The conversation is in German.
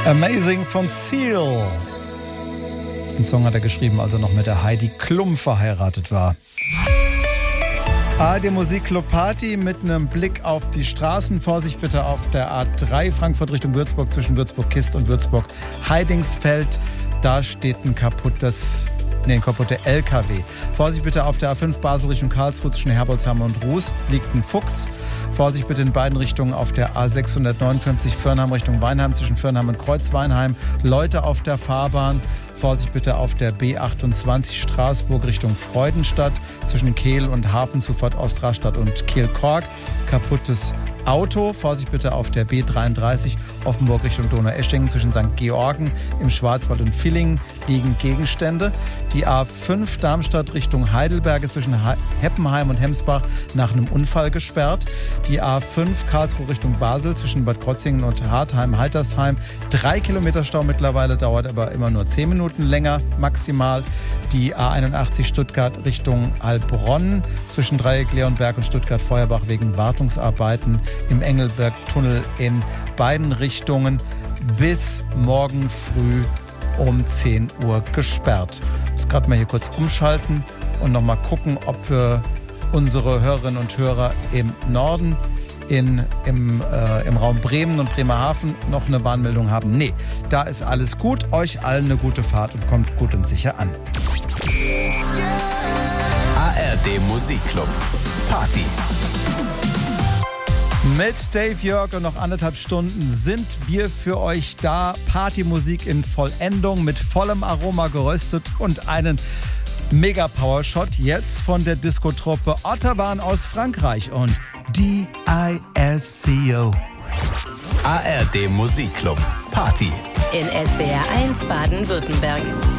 Amazing von Seal. Den Song hat er geschrieben, als er noch mit der Heidi Klum verheiratet war. ARD Musikclub Party mit einem Blick auf die Straßen. Vorsicht bitte auf der A3 Frankfurt Richtung Würzburg zwischen Würzburg-Kist und Würzburg-Heidingsfeld. Da steht ein kaputter LKW. Vorsicht bitte auf der A5 Basel Richtung Karlsruhe zwischen Herbolzheim und Ruß liegt ein Fuchs. Vorsicht bitte in beiden Richtungen auf der A659 Firnheim Richtung Weinheim zwischen Firnheim und Kreuzweinheim. Leute auf der Fahrbahn. Vorsicht bitte auf der B28 Straßburg Richtung Freudenstadt zwischen Kehl und Hafenzufahrt Ostrastadt und Kehl-Kork. Kaputtes Auto. Vorsicht bitte auf der B33 Offenburg Richtung Donaueschingen zwischen St. Georgen im Schwarzwald und Villingen liegen Gegenstände. Die A5 Darmstadt Richtung Heidelberg ist zwischen Heppenheim und Hemsbach nach einem Unfall gesperrt. Die A5 Karlsruhe Richtung Basel zwischen Bad Krotzingen und Hartheim-Haltersheim. 3 Kilometer Stau mittlerweile, dauert aber immer nur 10 Minuten länger maximal. Die A81 Stuttgart Richtung Heilbronn zwischen Dreieck Leonberg und Stuttgart-Feuerbach wegen Wartungsarbeiten im Engelberg-Tunnel in beiden Richtungen bis morgen früh um 10 Uhr gesperrt. Ich muss gerade mal hier kurz umschalten und noch mal gucken, ob unsere Hörerinnen und Hörer im Norden im Raum Bremen und Bremerhaven noch eine Warnmeldung haben. Nee, da ist alles gut. Euch allen eine gute Fahrt und kommt gut und sicher an. ARD Musikclub Party. Mit Dave Jörg und noch 1,5 Stunden sind wir für euch da. Partymusik in Vollendung mit vollem Aroma geröstet und einen Mega-Power-Shot jetzt von der Disco-Truppe Otterwan aus Frankreich und DISCO. ARD Musikclub Party. In SWR 1 Baden-Württemberg.